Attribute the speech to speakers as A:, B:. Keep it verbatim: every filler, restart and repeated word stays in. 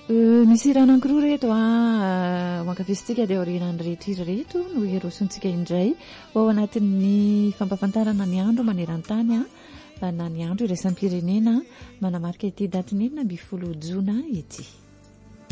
A: Misy raha anankiroa reto a mankafisitsika dia aorianany rehetra izy reto no hirosontsika indray ao anatin'ny fampafantarana ny andro maneran-tany a na ny andro iraisam-pirenena manamarika ity datin'enina ambin'ny folo jona ity.